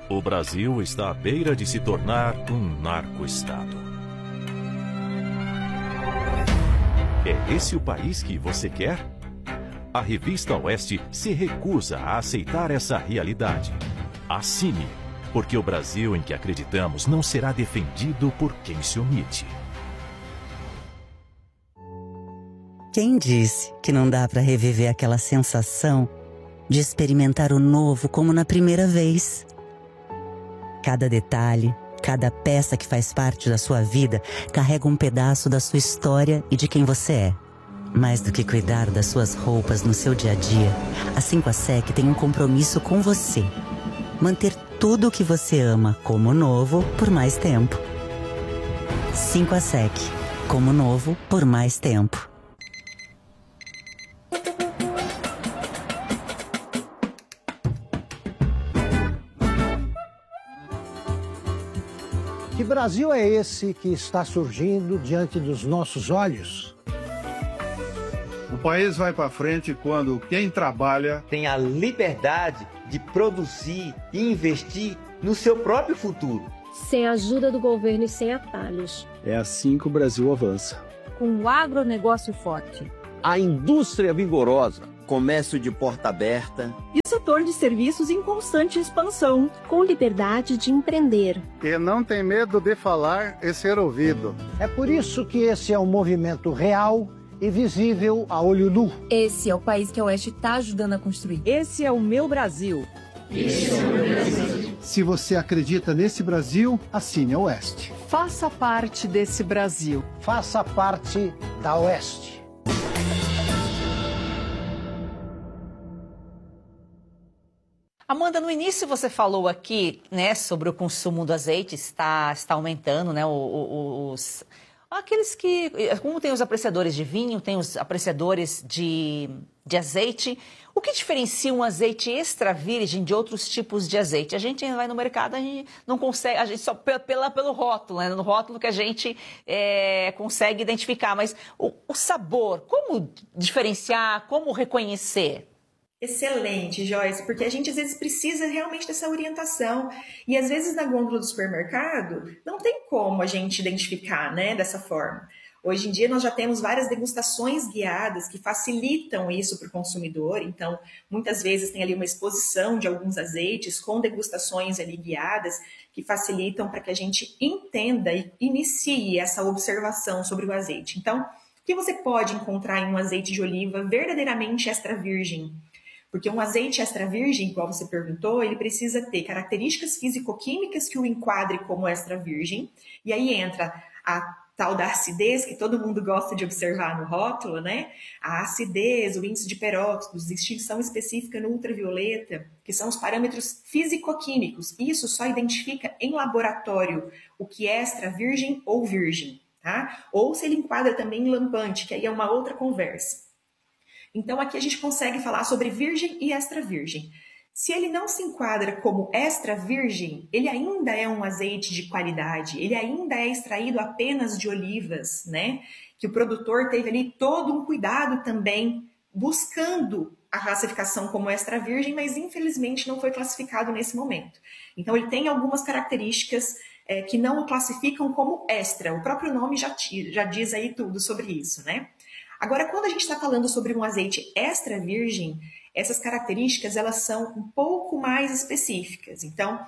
O Brasil está à beira de se tornar um narco-estado. É esse o país que você quer? A revista Oeste se recusa a aceitar essa realidade. Assine, porque o Brasil em que acreditamos não será defendido por quem se omite. Quem disse que não dá para reviver aquela sensação de experimentar o novo como na primeira vez? Cada detalhe, cada peça que faz parte da sua vida carrega um pedaço da sua história e de quem você é. Mais do que cuidar das suas roupas no seu dia a dia, a 5ASEC tem um compromisso com você. Manter tudo o que você ama como novo por mais tempo. 5ASEC, como novo por mais tempo. Que Brasil é esse que está surgindo diante dos nossos olhos? O país vai para frente quando quem trabalha tem a liberdade de produzir e investir no seu próprio futuro. Sem a ajuda do governo e sem atalhos. É assim que o Brasil avança. Com o agronegócio forte. A indústria vigorosa. Comércio de porta aberta. E o setor de serviços em constante expansão. Com liberdade de empreender. E não tem medo de falar e ser ouvido. É por isso que esse é um movimento real e visível a olho nu. Esse é o país que a Oeste está ajudando a construir. Esse é o meu Brasil. Esse é o meu Brasil. Se você acredita nesse Brasil, assine a Oeste. Faça parte desse Brasil. Faça parte da Oeste. Amanda, no início você falou aqui, né, sobre o consumo do azeite, está aumentando, né, aqueles que, como tem os apreciadores de vinho, tem os apreciadores de azeite, o que diferencia um azeite extra virgem de outros tipos de azeite? A gente vai no mercado, a gente não consegue, a gente só pelo rótulo, né, no rótulo que a gente consegue identificar, mas o sabor, como diferenciar, como reconhecer? Excelente, Joyce, porque a gente às vezes precisa realmente dessa orientação e às vezes na gôndola do supermercado não tem como a gente identificar, né, dessa forma. Hoje em dia nós já temos várias degustações guiadas que facilitam isso para o consumidor, então muitas vezes tem ali uma exposição de alguns azeites com degustações ali guiadas que facilitam para que a gente entenda e inicie essa observação sobre o azeite. Então, o que você pode encontrar em um azeite de oliva verdadeiramente extra virgem? Porque um azeite extra virgem, igual você perguntou, ele precisa ter características físico-químicas que o enquadre como extra virgem. E aí entra a tal da acidez, que todo mundo gosta de observar no rótulo, né? A acidez, o índice de peróxidos, extinção específica no ultravioleta, que são os parâmetros físico-químicos. Isso só identifica em laboratório o que é extra virgem ou virgem, tá? Ou se ele enquadra também em lampante, que aí é uma outra conversa. Então, aqui a gente consegue falar sobre virgem e extra virgem. Se ele não se enquadra como extra virgem, ele ainda é um azeite de qualidade, ele ainda é extraído apenas de olivas, né? Que o produtor teve ali todo um cuidado também, buscando a classificação como extra virgem, mas infelizmente não foi classificado nesse momento. Então, ele tem algumas características que não o classificam como extra. O próprio nome já diz aí tudo sobre isso, né? Agora, quando a gente está falando sobre um azeite extra virgem, essas características elas são um pouco mais específicas. Então,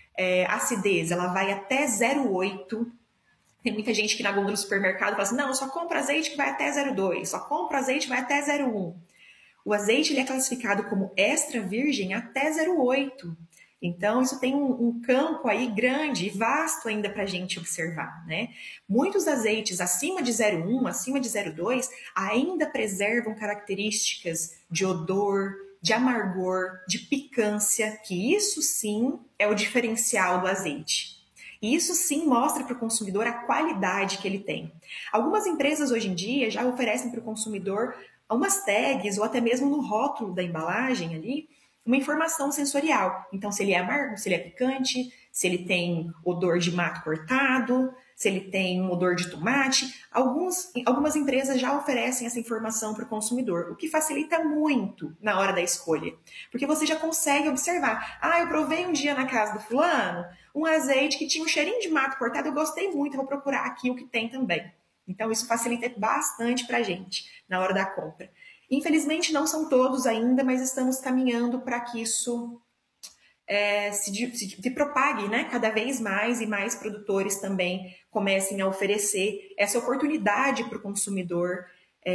a acidez ela vai até 0,8. Tem muita gente que na gôndola do supermercado fala assim, não, eu só compro azeite que vai até 0,2, só compro azeite que vai até 0,1. O azeite ele é classificado como extra virgem até 0,8. Então, isso tem um campo aí grande e vasto ainda para a gente observar, né? Muitos azeites acima de 0,1, acima de 0,2, ainda preservam características de odor, de amargor, de picância, que isso sim é o diferencial do azeite. E isso sim mostra para o consumidor a qualidade que ele tem. Algumas empresas hoje em dia já oferecem para o consumidor umas tags ou até mesmo no rótulo da embalagem ali, uma informação sensorial. Então, se ele é amargo, se ele é picante, se ele tem odor de mato cortado, se ele tem um odor de tomate. Algumas empresas já oferecem essa informação para o consumidor, o que facilita muito na hora da escolha. Porque você já consegue observar. Eu provei um dia na casa do fulano um azeite que tinha um cheirinho de mato cortado, eu gostei muito, vou procurar aqui o que tem também. Então, isso facilita bastante para a gente na hora da compra. Infelizmente, não são todos ainda, mas estamos caminhando para que isso se propague, né? Cada vez mais e mais produtores também comecem a oferecer essa oportunidade para o consumidor,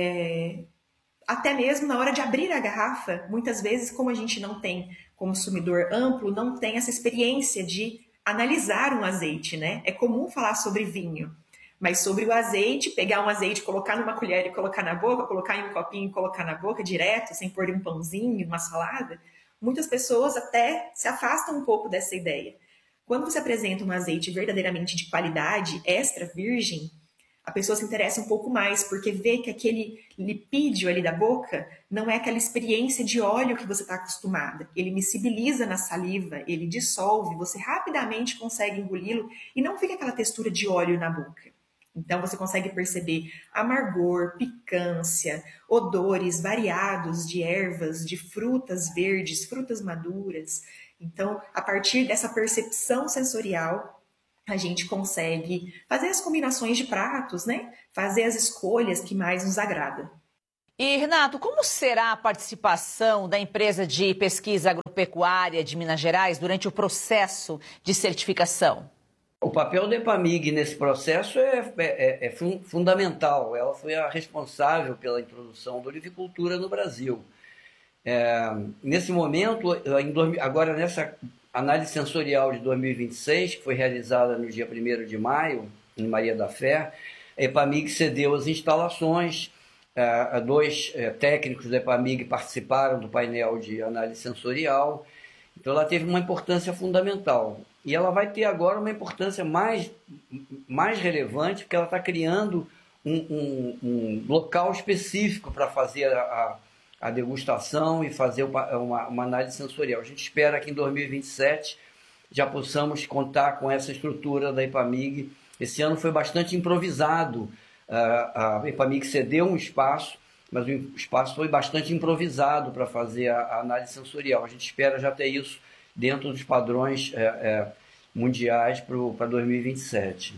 até mesmo na hora de abrir a garrafa. Muitas vezes, como a gente não tem consumidor amplo, não tem essa experiência de analisar um azeite, né? É comum falar sobre vinho, mas sobre o azeite, pegar um azeite, colocar numa colher e colocar na boca, colocar em um copinho e colocar na boca direto, sem pôr um pãozinho, uma salada, muitas pessoas até se afastam um pouco dessa ideia. Quando você apresenta um azeite verdadeiramente de qualidade, extra virgem, a pessoa se interessa um pouco mais, porque vê que aquele lipídio ali da boca não é aquela experiência de óleo que você está acostumada. Ele miscibiliza na saliva, ele dissolve, você rapidamente consegue engoli-lo e não fica aquela textura de óleo na boca. Então, você consegue perceber amargor, picância, odores variados de ervas, de frutas verdes, frutas maduras. Então, a partir dessa percepção sensorial, a gente consegue fazer as combinações de pratos, né? Fazer as escolhas que mais nos agradam. E, Renato, como será a participação da empresa de pesquisa agropecuária de Minas Gerais durante o processo de certificação? O papel da EPAMIG nesse processo é fundamental. Ela foi a responsável pela introdução da olivicultura no Brasil. Nesse momento, agora nessa análise sensorial de 2026, que foi realizada no dia 1º de maio, em Maria da Fé, a EPAMIG cedeu as instalações. Dois técnicos da EPAMIG participaram do painel de análise sensorial. Então, ela teve uma importância fundamental. E ela vai ter agora uma importância mais relevante, porque ela está criando um local específico para fazer a degustação e fazer uma análise sensorial. A gente espera que em 2027 já possamos contar com essa estrutura da EPAMIG. Esse ano foi bastante improvisado. A EPAMIG cedeu um espaço, mas o espaço foi bastante improvisado para fazer a análise sensorial. A gente espera já ter isso dentro dos padrões mundiais para 2027.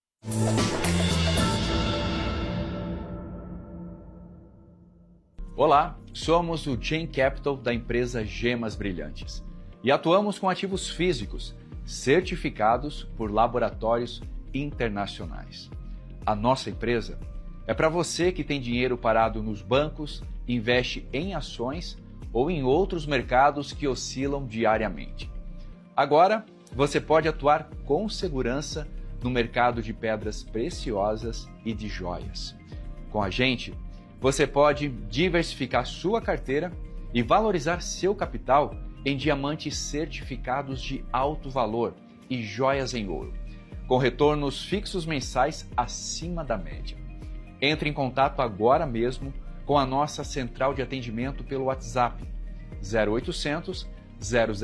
Olá, somos o Chain Capital da empresa Gemas Brilhantes e atuamos com ativos físicos certificados por laboratórios internacionais. A nossa empresa é para você que tem dinheiro parado nos bancos, investe em ações ou em outros mercados que oscilam diariamente. Agora, você pode atuar com segurança no mercado de pedras preciosas e de joias. Com a gente, você pode diversificar sua carteira e valorizar seu capital em diamantes certificados de alto valor e joias em ouro, com retornos fixos mensais acima da média. Entre em contato agora mesmo com a nossa central de atendimento pelo WhatsApp 0800 000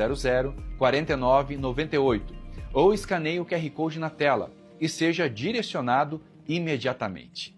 4998 ou escaneie o QR Code na tela e seja direcionado imediatamente.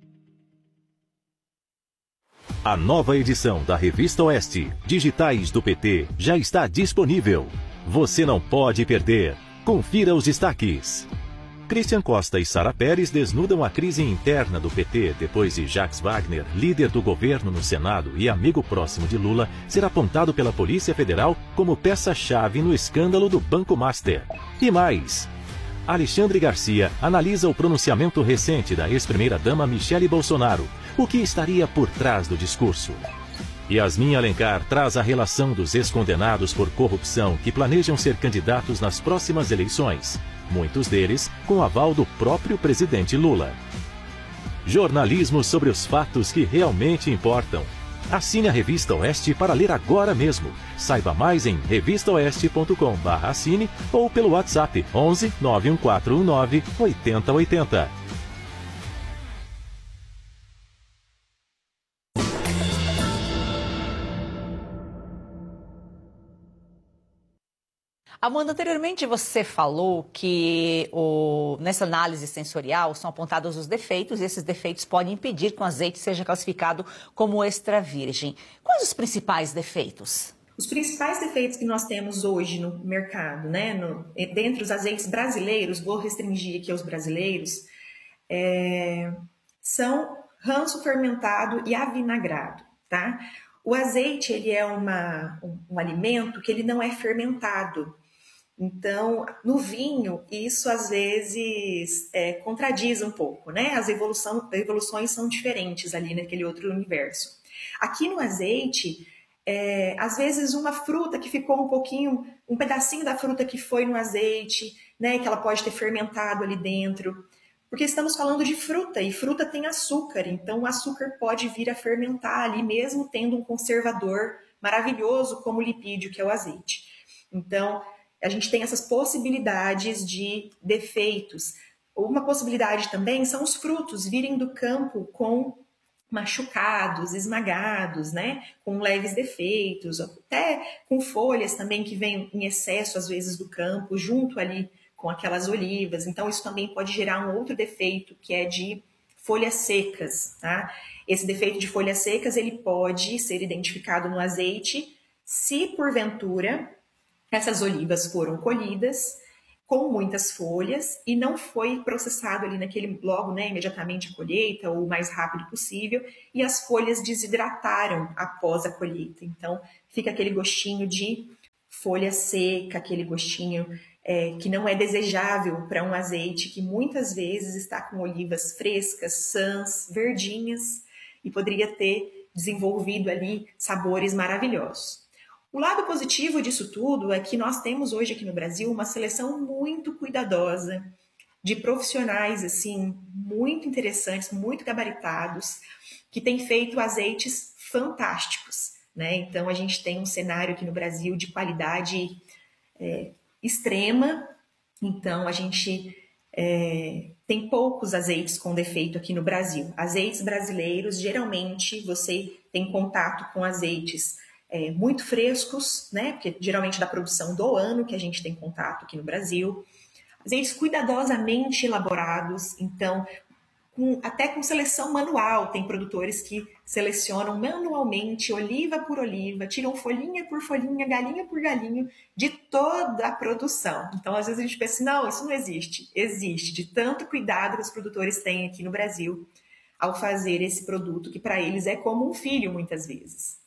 A nova edição da Revista Oeste, Digitais do PT, já está disponível. Você não pode perder. Confira os destaques. Christian Costa e Sara Pérez desnudam a crise interna do PT depois de Jacques Wagner, líder do governo no Senado e amigo próximo de Lula, ser apontado pela Polícia Federal como peça-chave no escândalo do Banco Master. E mais, Alexandre Garcia analisa o pronunciamento recente da ex-primeira-dama Michele Bolsonaro, o que estaria por trás do discurso. Yasmin Alencar traz a relação dos ex-condenados por corrupção que planejam ser candidatos nas próximas eleições, muitos deles com aval do próprio presidente Lula. Jornalismo sobre os fatos que realmente importam. Assine a Revista Oeste para ler agora mesmo. Saiba mais em revistaoeste.com/assine ou pelo WhatsApp 11 91419 8080. Amanda, anteriormente você falou que nessa análise sensorial são apontados os defeitos e esses defeitos podem impedir que o azeite seja classificado como extra virgem. Quais os principais defeitos? Os principais defeitos que nós temos hoje no mercado, né, dentre os azeites brasileiros, vou restringir aqui aos brasileiros, são ranço fermentado e avinagrado, tá? O azeite, ele é um alimento que ele não é fermentado. Então, no vinho, isso às vezes contradiz um pouco, né? As evoluções são diferentes ali naquele outro universo. Aqui no azeite, às vezes uma fruta que ficou um pedacinho da fruta que foi no azeite, né? Que ela pode ter fermentado ali dentro. Porque estamos falando de fruta, e fruta tem açúcar, então o açúcar pode vir a fermentar ali, mesmo tendo um conservador maravilhoso como o lipídio, que é o azeite. Então, a gente tem essas possibilidades de defeitos. Uma possibilidade também são os frutos virem do campo com machucados, esmagados, né? Com leves defeitos, até com folhas também que vêm em excesso, às vezes, do campo, junto ali com aquelas olivas. Então, isso também pode gerar um outro defeito, que é de folhas secas, tá? Esse defeito de folhas secas, ele pode ser identificado no azeite se, porventura, essas olivas foram colhidas com muitas folhas e não foi processado ali logo, né, imediatamente a colheita ou o mais rápido possível, e as folhas desidrataram após a colheita. Então, fica aquele gostinho de folha seca, aquele gostinho que não é desejável para um azeite que muitas vezes está com olivas frescas, sãs, verdinhas, e poderia ter desenvolvido ali sabores maravilhosos. O lado positivo disso tudo é que nós temos hoje aqui no Brasil uma seleção muito cuidadosa de profissionais assim muito interessantes, muito gabaritados, que têm feito azeites fantásticos, né? Então a gente tem um cenário aqui no Brasil de qualidade extrema. Então a gente tem poucos azeites com defeito aqui no Brasil. Azeites brasileiros, geralmente você tem contato com azeites muito frescos, né? Porque geralmente da produção do ano que a gente tem contato aqui no Brasil. Azeites cuidadosamente elaborados, então até com seleção manual. Tem produtores que selecionam manualmente, oliva por oliva, tiram folhinha por folhinha, galinha por galinho, de toda a produção. Então, às vezes a gente pensa, não, isso não existe. Existe, de tanto cuidado que os produtores têm aqui no Brasil ao fazer esse produto, que para eles é como um filho, muitas vezes.